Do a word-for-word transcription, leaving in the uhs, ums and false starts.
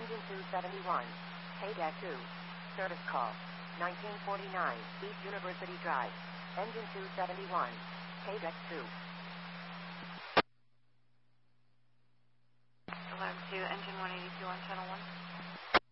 Engine two seventy-one. Paydeck two. Service call. nineteen forty-nine, East University Drive. Engine two seventy-one. Paydeck two. Alarm two, engine one eighty-two on channel one.